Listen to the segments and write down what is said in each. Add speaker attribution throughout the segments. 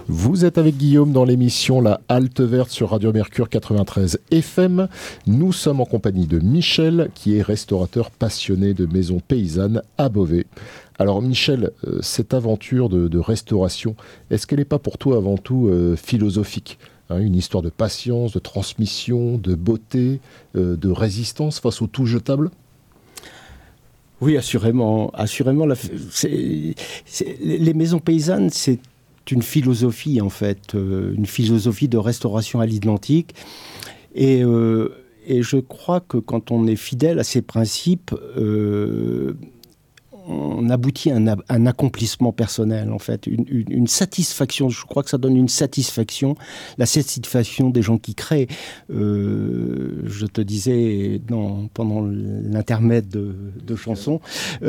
Speaker 1: Vous êtes avec Guillaume dans l'émission La Halte Verte sur Radio Mercure 93 FM. Nous sommes en compagnie de Michel, qui est restaurateur passionné de maisons paysannes à Beauvais. Alors Michel, cette aventure de restauration, est-ce qu'elle n'est pas pour toi avant tout philosophique ? Une histoire de patience, de transmission, de beauté, de résistance face au tout jetable ?
Speaker 2: Oui, assurément. Les maisons paysannes, c'est une philosophie en fait, une philosophie de restauration à l'identique. Et je crois que quand on est fidèle à ces principes, on aboutit à un accomplissement personnel, en fait, une satisfaction. Je crois que ça donne une satisfaction, la satisfaction des gens qui créent. Je te disais pendant l'intermède de chansons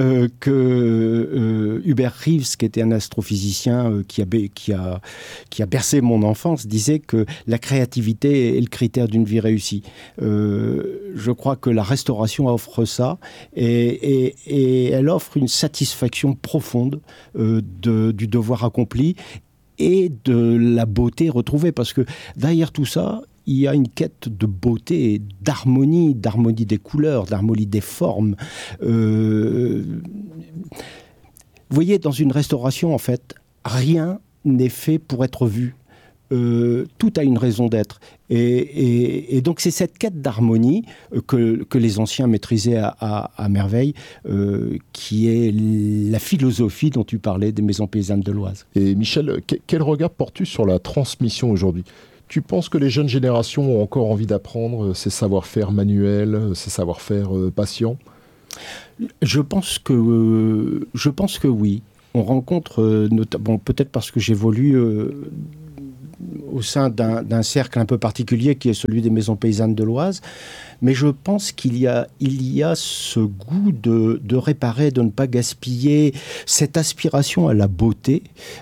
Speaker 2: que Hubert Reeves, qui était un astrophysicien qui a bercé mon enfance, disait que la créativité est le critère d'une vie réussie. Je crois que la restauration offre ça, et elle offre une satisfaction profonde du devoir accompli et de la beauté retrouvée, parce que derrière tout ça, il y a une quête de beauté, d'harmonie des couleurs, d'harmonie des formes. Vous voyez, dans une restauration, en fait, rien n'est fait pour être vu. Tout a une raison d'être. Et donc c'est cette quête d'harmonie que les anciens maîtrisaient à merveille, qui est la philosophie dont tu parlais des maisons paysannes de l'Oise.
Speaker 1: Et Michel, quel regard portes-tu sur la transmission aujourd'hui ? Tu penses que les jeunes générations ont encore envie d'apprendre ces savoir-faire manuels, ces savoir-faire patients ?
Speaker 2: Je pense que oui. On rencontre, notamment, peut-être parce que j'évolue au sein d'un cercle un peu particulier qui est celui des maisons paysannes de l'Oise, mais je pense qu'il y a ce goût de réparer, de ne pas gaspiller, cette aspiration à la beauté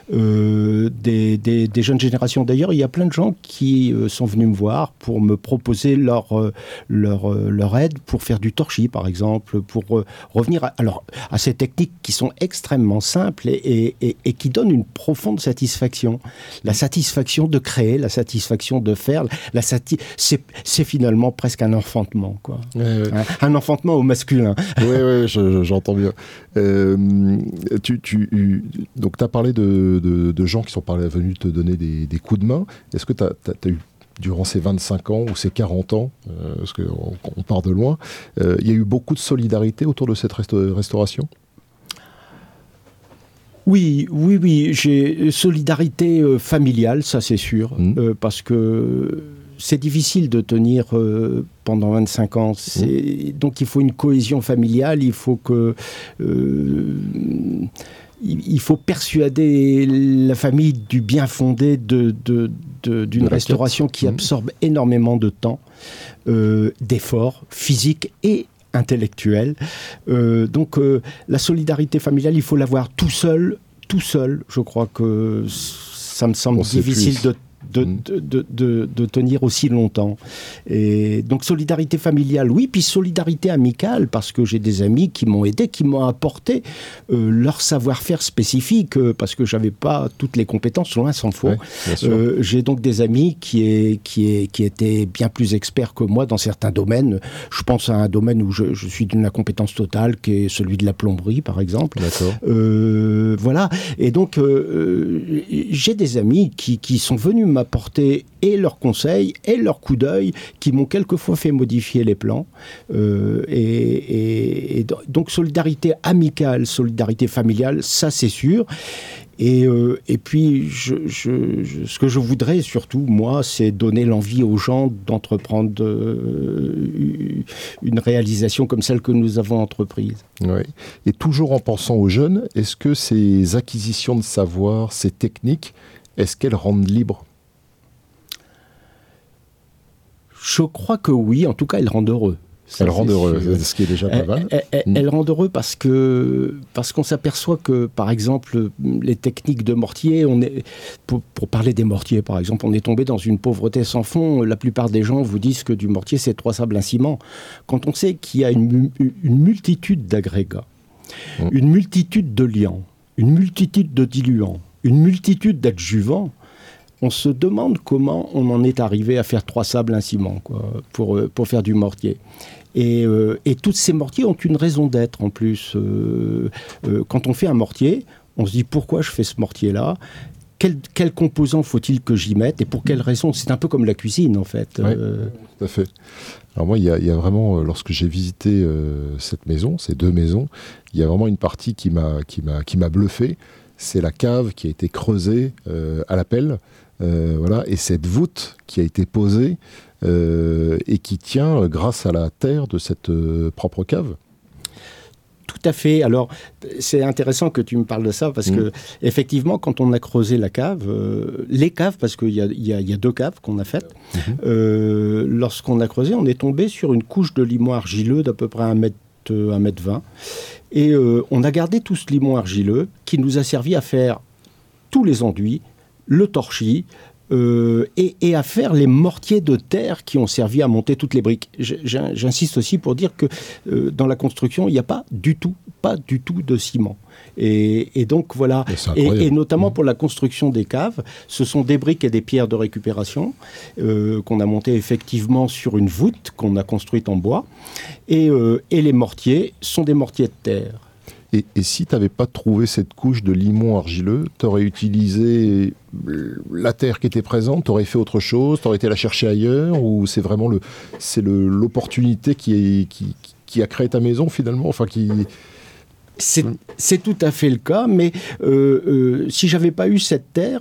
Speaker 2: des jeunes générations. D'ailleurs, il y a plein de gens qui sont venus me voir pour me proposer leur aide pour faire du torchis, par exemple, pour revenir à ces techniques qui sont extrêmement simples et qui donnent une profonde satisfaction. La satisfaction de créer, la satisfaction de faire, c'est finalement presque un enfantement, quoi. Un enfantement au masculin.
Speaker 1: Oui, j'entends bien. Donc, tu as parlé de gens qui sont venus te donner des coups de main. Est-ce que tu as eu, durant ces 25 ans ou ces 40 ans, parce qu'on part de loin, il y a eu beaucoup de solidarité autour de cette restauration ?
Speaker 2: Oui, j'ai solidarité familiale, ça c'est sûr, parce que c'est difficile de tenir pendant 25 ans. Donc il faut une cohésion familiale, il faut persuader la famille du bien fondé d'une restauration qui absorbe énormément de temps, d'efforts physiques et intellectuel. Donc la solidarité familiale, il faut l'avoir tout seul. Je crois que ça me semble difficile de tenir aussi longtemps. Et donc solidarité familiale, oui, puis solidarité amicale, parce que j'ai des amis qui m'ont aidé, qui m'ont apporté leur savoir-faire spécifique, parce que j'avais pas toutes les compétences, loin s'en faut. Ouais, j'ai donc des amis qui étaient bien plus experts que moi dans certains domaines. Je pense à un domaine où je suis d'une incompétence totale, qui est celui de la plomberie, par exemple. Voilà. Et donc j'ai des amis qui sont venus m'apporter et leurs conseils et leurs coups d'œil, qui m'ont quelquefois fait modifier les plans. Et donc solidarité amicale, solidarité familiale, ça c'est sûr. Et puis, ce que je voudrais surtout, moi, c'est donner l'envie aux gens d'entreprendre une réalisation comme celle que nous avons entreprise.
Speaker 1: Oui. Et toujours en pensant aux jeunes, est-ce que ces acquisitions de savoir, ces techniques, est-ce qu'elles rendent libres ?
Speaker 2: Je crois que oui, en tout cas, elles rendent heureux.
Speaker 1: Elles rendent heureux, ce qui est déjà pas mal.
Speaker 2: Elles rendent heureux parce qu'on s'aperçoit que, par exemple, les techniques de mortier, pour parler des mortiers, par exemple, on est tombé dans une pauvreté sans fond. La plupart des gens vous disent que du mortier, c'est 3 sables, un ciment. Quand on sait qu'il y a une multitude d'agrégats, une multitude de liants, une multitude de diluants, une multitude d'adjuvants, on se demande comment on en est arrivé à faire 3 sables, un ciment, quoi, pour faire du mortier. Et tous ces mortiers ont une raison d'être en plus. Quand on fait un mortier, on se dit pourquoi je fais ce mortier-là ? Quels composants faut-il que j'y mette et pour quelles raisons ? C'est un peu comme la cuisine en fait.
Speaker 1: Oui, tout à fait. Alors moi, il y a vraiment, lorsque j'ai visité cette maison, ces 2 maisons, il y a vraiment une partie qui m'a bluffé. C'est la cave qui a été creusée à la pelle, voilà, et cette voûte qui a été posée et qui tient grâce à la terre de cette propre cave.
Speaker 2: Tout à fait. Alors, c'est intéressant que tu me parles de ça parce que, effectivement, quand on a creusé la cave, les caves, parce qu'il y a 2 caves qu'on a faites, lorsqu'on a creusé, on est tombé sur une couche de limon argileux d'à peu près 1,20 m. Et on a gardé tout ce limon argileux qui nous a servi à faire tous les enduits, le torchis, et à faire les mortiers de terre qui ont servi à monter toutes les briques. J'insiste aussi pour dire que dans la construction, il n'y a pas du tout de ciment. Et donc voilà, et notamment pour la construction des caves, ce sont des briques et des pierres de récupération qu'on a montées effectivement sur une voûte qu'on a construite en bois, et les mortiers sont des mortiers de terre.
Speaker 1: Et si tu n'avais pas trouvé cette couche de limon argileux, tu aurais utilisé la terre qui était présente, tu aurais fait autre chose, tu aurais été la chercher ailleurs, ou c'est vraiment l'opportunité qui a créé ta maison finalement, enfin qui...
Speaker 2: C'est tout à fait le cas, mais si j'avais pas eu cette terre,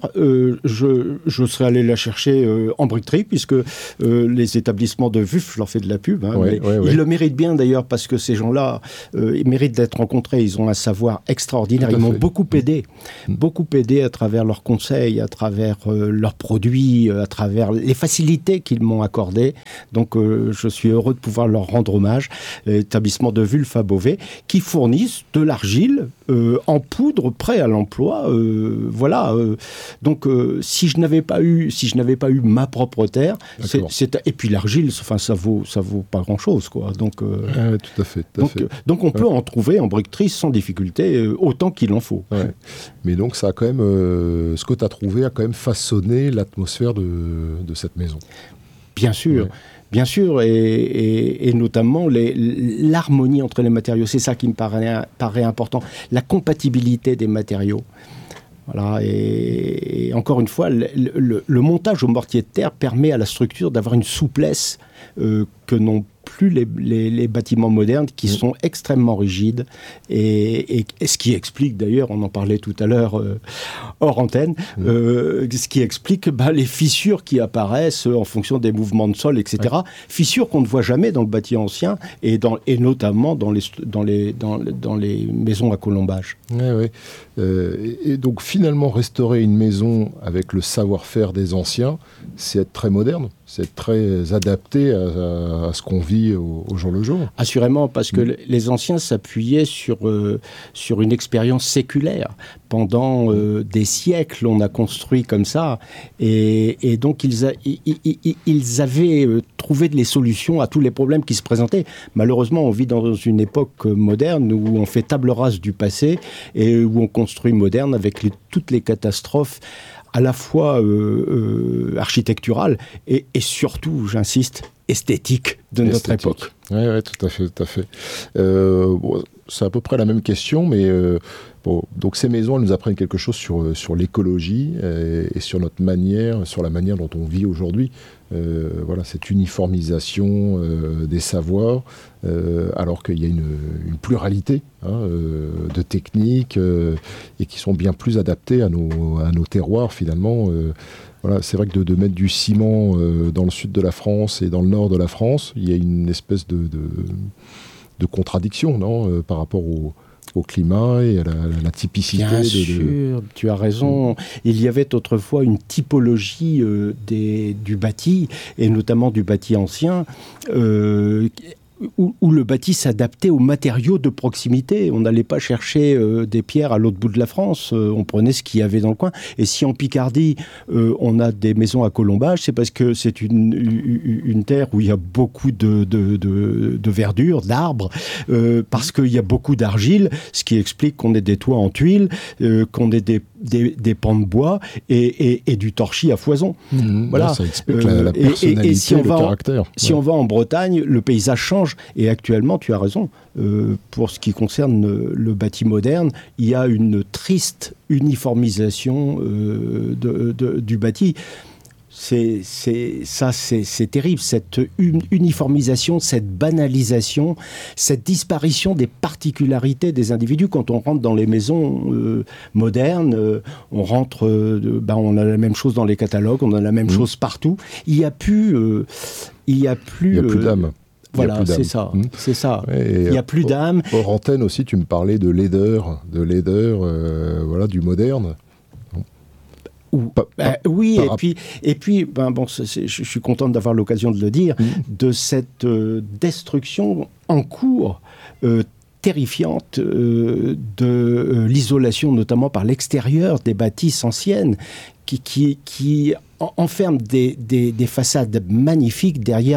Speaker 2: je serais allé la chercher en briqueterie, puisque les établissements de VUF, je leur fais de la pub, ils le méritent bien d'ailleurs, parce que ces gens-là, ils méritent d'être rencontrés, ils ont un savoir extraordinaire, ils m'ont beaucoup aidé à travers leurs conseils, à travers leurs produits, à travers les facilités qu'ils m'ont accordées. Donc je suis heureux de pouvoir leur rendre hommage, l'établissement de VUF à Beauvais, qui fournissent de l'argile en poudre, prêt à l'emploi. Voilà. Donc, si je n'avais pas eu ma propre terre, et puis l'argile, enfin, ça vaut pas grand-chose, quoi. Donc,
Speaker 1: tout à fait.
Speaker 2: Donc, on peut en trouver en briqueterie sans difficulté, autant qu'il en faut.
Speaker 1: Ouais. Mais donc, ça a quand même, ce que tu as trouvé a quand même façonné l'atmosphère de cette maison.
Speaker 2: Bien sûr. Ouais. Bien sûr, et notamment l'harmonie entre les matériaux, c'est ça qui me paraît important, la compatibilité des matériaux. Voilà, et encore une fois, le montage au mortier de terre permet à la structure d'avoir une souplesse que n'ont plus les bâtiments modernes, qui sont extrêmement rigides, et ce qui explique d'ailleurs, on en parlait tout à l'heure hors antenne, ce qui explique les fissures qui apparaissent en fonction des mouvements de sol, etc. Ouais. Fissures qu'on ne voit jamais dans le bâti ancien, et notamment dans les maisons à colombage.
Speaker 1: Ouais. Et donc finalement, restaurer une maison avec le savoir-faire des anciens, c'est être très moderne, c'est être très adapté à ce qu'on vit au jour le jour.
Speaker 2: Assurément, parce que les anciens s'appuyaient sur une expérience séculaire. Pendant des siècles, on a construit comme ça, et donc ils avaient trouvé les solutions à tous les problèmes qui se présentaient. Malheureusement, on vit dans une époque moderne où on fait table rase du passé et où on construit moderne avec toutes les catastrophes à la fois architecturales et surtout, j'insiste, esthétiques de notre époque.
Speaker 1: Oui, tout à fait. C'est à peu près la même question, mais donc ces maisons, elles nous apprennent quelque chose sur l'écologie et sur notre manière, sur la manière dont on vit aujourd'hui. Voilà, cette uniformisation des savoirs, alors qu'il y a une pluralité de techniques et qui sont bien plus adaptées à nos terroirs finalement. Voilà, c'est vrai que de mettre du ciment dans le sud de la France et dans le nord de la France, il y a une espèce de contradiction, non, par rapport au climat et à la typicité.
Speaker 2: Bien sûr, tu as raison. Il y avait autrefois une typologie du bâti, et notamment du bâti ancien, où le bâti s'adaptait aux matériaux de proximité. On n'allait pas chercher des pierres à l'autre bout de la France, on prenait ce qu'il y avait dans le coin. Et si en Picardie, on a des maisons à colombage, c'est parce que c'est une terre où il y a beaucoup de verdure, d'arbres, parce qu'il y a beaucoup d'argile, ce qui explique qu'on ait des toits en tuiles, qu'on ait des pans de bois et du torchis à foison.
Speaker 1: Voilà. Là, ça explique la personnalité et si le caractère.
Speaker 2: Si on va en Bretagne, le paysage change. Et actuellement, tu as raison, pour ce qui concerne le bâti moderne, il y a une triste uniformisation du bâti. C'est terrible, cette uniformisation, cette banalisation, cette disparition des particularités des individus. Quand on rentre dans les maisons modernes, on rentre, on a la même chose dans les catalogues, on a la même chose partout. Il n'y a plus
Speaker 1: d'âme.
Speaker 2: Voilà, c'est ça. Il n'y a plus d'âme.
Speaker 1: Hors antenne aussi, tu me parlais de laideur, du moderne.
Speaker 2: Oui, et puis, je suis content d'avoir l'occasion de le dire, de cette destruction en cours terrifiante de l'isolation, notamment par l'extérieur des bâtisses anciennes, qui enferment des façades magnifiques derrière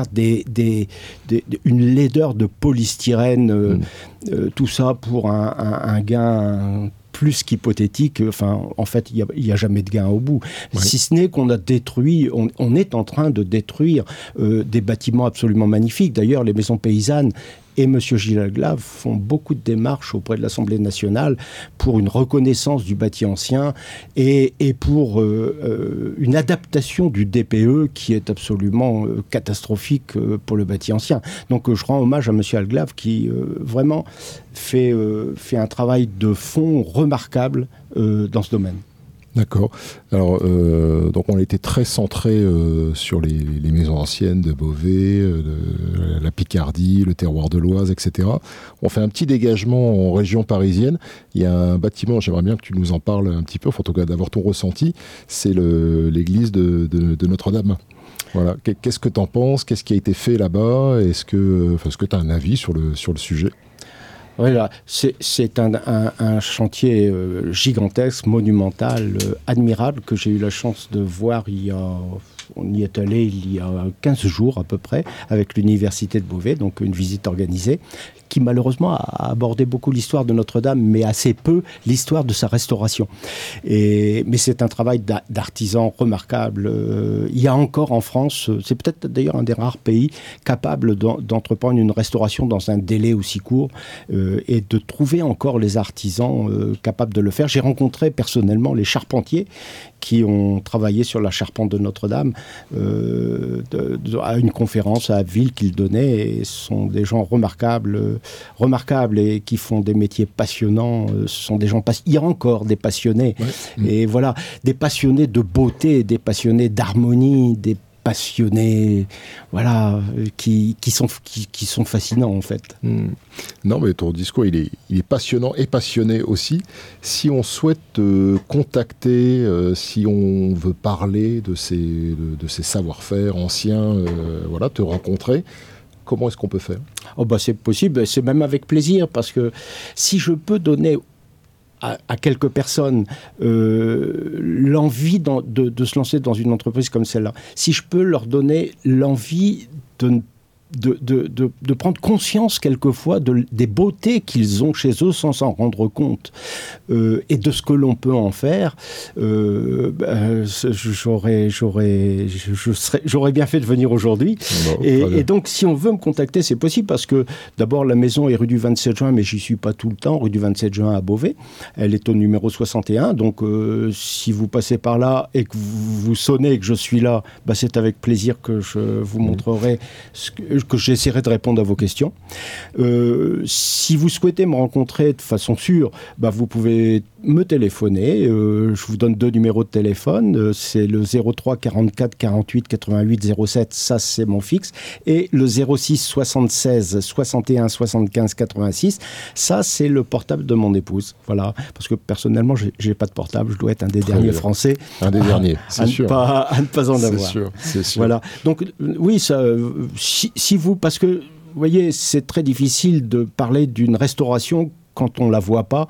Speaker 2: une laideur de polystyrène, tout ça pour un gain plus qu'hypothétique. Enfin, en fait, il n'y a jamais de gain au bout. Ouais. Si ce n'est qu'on a détruit, on est en train de détruire des bâtiments absolument magnifiques. D'ailleurs, les maisons paysannes et M. Gilles Alglave font beaucoup de démarches auprès de l'Assemblée nationale pour une reconnaissance du bâti ancien et pour une adaptation du DPE qui est absolument catastrophique pour le bâti ancien. Donc je rends hommage à M. Alglave qui vraiment fait un travail de fond remarquable dans ce domaine.
Speaker 1: D'accord. Alors, donc on a été très centré sur les maisons anciennes de Beauvais, de la Picardie, le terroir de l'Oise, etc. On fait un petit dégagement en région parisienne. Il y a un bâtiment, j'aimerais bien que tu nous en parles un petit peu, en tout cas d'avoir ton ressenti, c'est l'église de Notre-Dame. Voilà. Qu'est-ce que tu en penses ? Qu'est-ce qui a été fait là-bas ? Est-ce que tu as un avis sur le sujet ?
Speaker 2: Voilà, c'est un chantier gigantesque, monumental, admirable, que j'ai eu la chance de voir on y est allé il y a 15 jours à peu près, avec l'université de Beauvais, donc une visite organisée, qui malheureusement a abordé beaucoup l'histoire de Notre-Dame, mais assez peu l'histoire de sa restauration. Mais c'est un travail d'artisan remarquable. Il y a encore en France, c'est peut-être d'ailleurs un des rares pays capables d'entreprendre une restauration dans un délai aussi court et de trouver encore les artisans capables de le faire. J'ai rencontré personnellement les charpentiers qui ont travaillé sur la charpente de Notre-Dame à une conférence à Abbeville qu'ils donnaient, et ce sont des gens remarquables et qui font des métiers passionnants. Ce sont des gens il y a encore des passionnés, et voilà, des passionnés de beauté, des passionnés d'harmonie, des passionnés, voilà, qui sont fascinants en fait.
Speaker 1: Non, mais ton discours il est passionnant et passionné aussi. Si on souhaite contacter, si on veut parler de ces savoir-faire anciens, te rencontrer, comment est-ce qu'on peut faire ?
Speaker 2: C'est possible, c'est même avec plaisir, parce que si je peux donner à quelques personnes l'envie de se lancer dans une entreprise comme celle-là, si je peux leur donner l'envie de prendre conscience quelquefois des beautés qu'ils ont chez eux sans s'en rendre compte, et de ce que l'on peut en faire, j'aurais bien fait de venir aujourd'hui. Et donc si on veut me contacter, c'est possible, parce que d'abord la maison est rue du 27 juin, mais j'y suis pas tout le temps, rue du 27 juin à Beauvais. Elle est au numéro 61, donc si vous passez par là et que vous sonnez et que je suis là, c'est avec plaisir que je vous montrerai que j'essaierai de répondre à vos questions. Si vous souhaitez me rencontrer de façon sûre, vous pouvez me téléphoner. Je vous donne 2 numéros de téléphone. C'est le 03 44 48 88 07, ça c'est mon fixe, et le 06 76 61 75 86, ça c'est le portable de mon épouse. Voilà, parce que personnellement j'ai pas de portable, je dois être un des derniers Français.
Speaker 1: Un des derniers, c'est sûr.
Speaker 2: À ne pas en avoir.
Speaker 1: C'est sûr.
Speaker 2: Voilà. Donc oui, ça, si vous, parce que vous voyez, c'est très difficile de parler d'une restauration quand on la voit pas,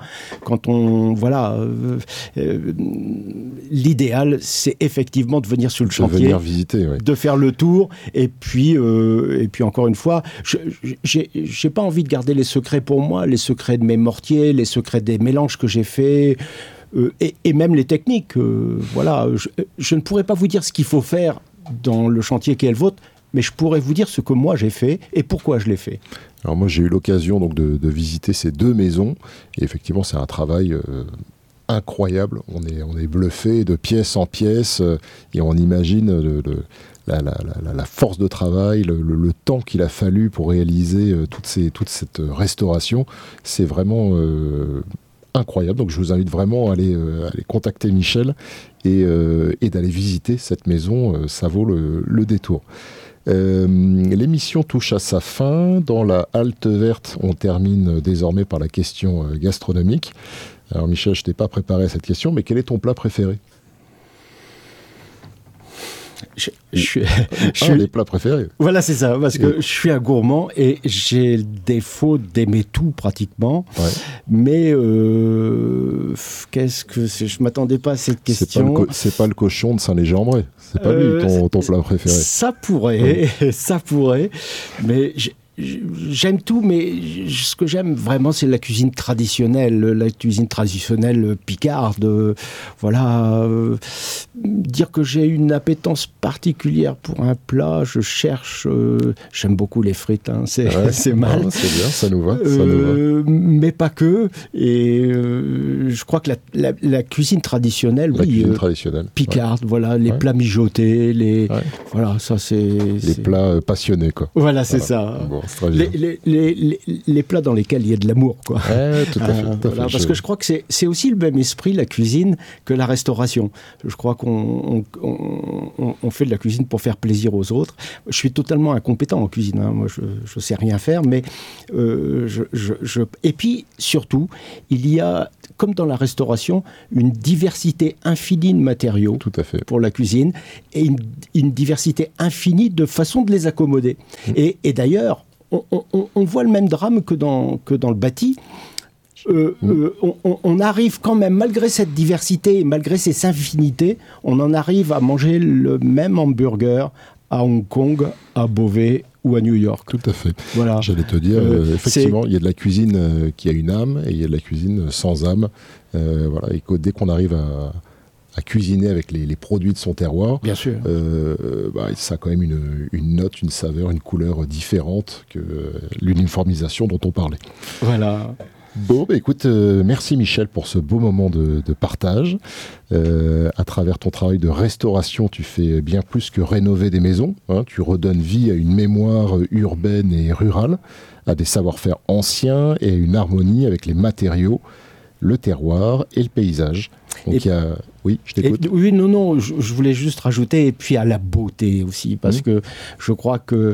Speaker 2: l'idéal, c'est effectivement de venir sur le chantier,
Speaker 1: venir visiter,
Speaker 2: de faire le tour, et puis encore une fois, j'ai pas envie de garder les secrets pour moi, les secrets de mes mortiers, les secrets des mélanges que j'ai faits. et même les techniques. Voilà, je ne pourrais pas vous dire ce qu'il faut faire dans le chantier qui est le vôtre, mais je pourrais vous dire ce que moi j'ai fait et pourquoi je l'ai fait.
Speaker 1: Alors moi j'ai eu l'occasion donc de visiter ces 2 maisons et effectivement c'est un travail incroyable. On est bluffé de pièce en pièce et on imagine la force de travail, le temps qu'il a fallu pour réaliser toute cette restauration. C'est vraiment incroyable. Donc je vous invite vraiment à aller contacter Michel et d'aller visiter cette maison. Ça vaut le détour. L'émission touche à sa fin. Dans la halte verte, on termine désormais par la question gastronomique. Alors Michel, je t'ai pas préparé à cette question, mais quel est ton plat préféré ? Les plats préférés.
Speaker 2: Voilà, c'est ça, parce que je suis un gourmand et j'ai le défaut d'aimer tout pratiquement. Ouais. Mais je m'attendais pas à cette question.
Speaker 1: C'est pas le cochon de Saint-Léger-en-Bray. C'est pas lui ton plat préféré.
Speaker 2: Ça pourrait, mais j'aime tout, mais ce que j'aime vraiment, c'est la cuisine traditionnelle picarde. Voilà. Dire que j'ai une appétence particulière pour un plat, je cherche. J'aime beaucoup les frites, hein, c'est mal.
Speaker 1: Non, c'est bien, ça nous va.
Speaker 2: Mais pas que. Et je crois que la cuisine traditionnelle, picarde, voilà, les plats mijotés, voilà, ça c'est.
Speaker 1: Les plats passionnés, quoi.
Speaker 2: Voilà, c'est ça. Bon. Les plats dans lesquels il y a de l'amour, quoi.
Speaker 1: Tout à fait.
Speaker 2: Voilà, parce que je crois que c'est aussi le même esprit, la cuisine, que la restauration. Je crois qu'on fait de la cuisine pour faire plaisir aux autres. Je suis totalement incompétent en cuisine, hein. Moi, je sais rien faire, mais et puis surtout, il y a, comme dans la restauration, une diversité infinie de matériaux.
Speaker 1: Tout à fait.
Speaker 2: Pour la cuisine, et une diversité infinie de façons de les accommoder. Et d'ailleurs, on voit le même drame que dans le bâti. On arrive quand même, malgré cette diversité et malgré ces infinités, on en arrive à manger le même hamburger à Hong Kong, à Beauvais ou à New York.
Speaker 1: Tout à fait.
Speaker 2: Voilà.
Speaker 1: J'allais te dire, effectivement, il y a de la cuisine qui a une âme et il y a de la cuisine sans âme. Voilà. Et dès qu'on arrive à cuisiner avec les produits de son terroir,
Speaker 2: bien sûr.
Speaker 1: Ça a quand même une note, une saveur, une couleur différente que l'uniformisation dont on parlait.
Speaker 2: Voilà.
Speaker 1: Bon, écoute, merci Michel pour ce beau moment de partage. À travers ton travail de restauration, tu fais bien plus que rénover des maisons, hein. Tu redonnes vie à une mémoire urbaine et rurale, à des savoir-faire anciens et à une harmonie avec les matériaux, le terroir et le paysage. Donc oui, je t'écoute.
Speaker 2: Oui, non, je voulais juste rajouter, et puis à la beauté aussi, parce que je crois que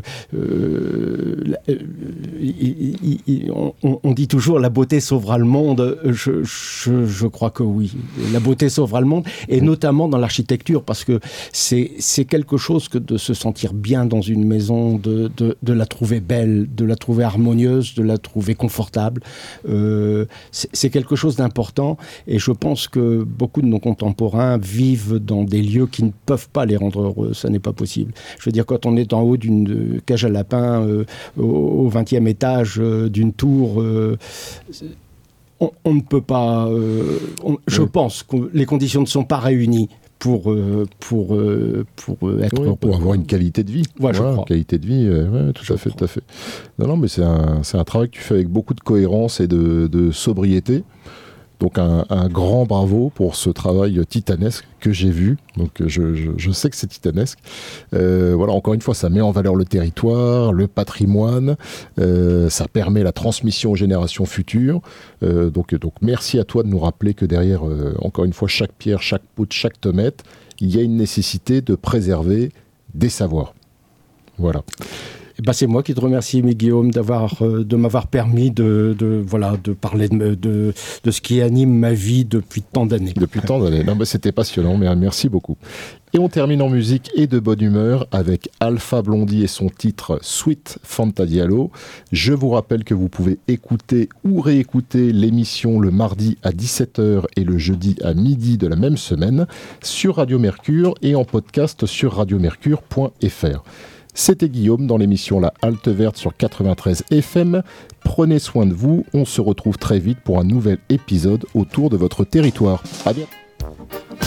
Speaker 2: on dit toujours la beauté sauvera le monde. Je crois que oui, la beauté sauvera le monde, et notamment dans l'architecture, parce que c'est quelque chose que de se sentir bien dans une maison, de la trouver belle, de la trouver harmonieuse, de la trouver confortable. C'est quelque chose d'important, et je pense que beaucoup de nos contemporains vivent dans des lieux qui ne peuvent pas les rendre heureux. Ça n'est pas possible. Je veux dire, quand on est en haut d'une cage à lapins, au 20e étage d'une tour, on ne peut pas... je pense que les conditions ne sont pas réunies pour être heureux.
Speaker 1: Pour avoir une qualité de vie.
Speaker 2: Ouais, je crois.
Speaker 1: Une qualité de vie, tout à fait. Non, mais c'est un travail que tu fais avec beaucoup de cohérence et de sobriété. Donc un grand bravo pour ce travail titanesque que j'ai vu. Donc je sais que c'est titanesque. Voilà, encore une fois, ça met en valeur le territoire, le patrimoine, ça permet la transmission aux générations futures. Donc merci à toi de nous rappeler que derrière, encore une fois, chaque pierre, chaque poutre, chaque tomate, il y a une nécessité de préserver des savoirs. Voilà.
Speaker 2: C'est moi qui te remercie, Guillaume, de m'avoir permis de parler de ce qui anime ma vie depuis tant d'années.
Speaker 1: Non, c'était passionnant, mais merci beaucoup. Et on termine en musique et de bonne humeur avec Alpha Blondy et son titre Sweet Fanta Diallo. Je vous rappelle que vous pouvez écouter ou réécouter l'émission le mardi à 17h et le jeudi à midi de la même semaine sur Radio Mercure et en podcast sur radiomercure.fr. C'était Guillaume dans l'émission La Halte Verte sur 93 FM. Prenez soin de vous, on se retrouve très vite pour un nouvel épisode autour de votre territoire. À bientôt.